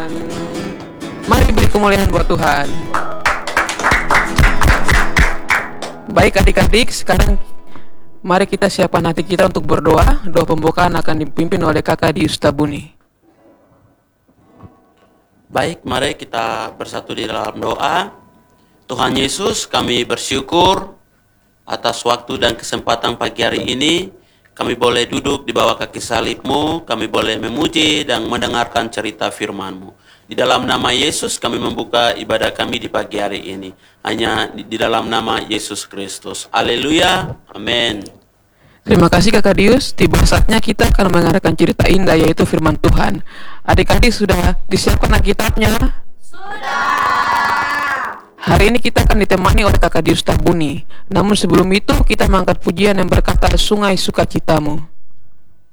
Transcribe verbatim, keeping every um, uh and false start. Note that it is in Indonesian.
Mari beri kemuliaan buat Tuhan. Baik adik-adik, sekarang mari kita siapkan hati kita untuk berdoa. Doa pembukaan akan dipimpin oleh Kakak Dius Tabuni. Baik, mari kita bersatu di dalam doa. Tuhan Yesus, kami bersyukur atas waktu dan kesempatan pagi hari ini. Kami boleh duduk di bawah kaki salib-Mu, kami boleh memuji dan mendengarkan cerita firman-Mu. Di dalam nama Yesus kami membuka ibadah kami di pagi hari ini. Hanya di dalam nama Yesus Kristus. Haleluya, amin. Terima kasih Kakak Dius. Tiba saatnya kita akan mendengarkan cerita indah, yaitu firman Tuhan. Adik-adik sudah disiapkan Alkitabnya? Sudah. Hari ini kita akan ditemani oleh Kakak Dius Tabuni. Namun sebelum itu kita mengangkat pujian yang berkata, Sungai Sukacitamu.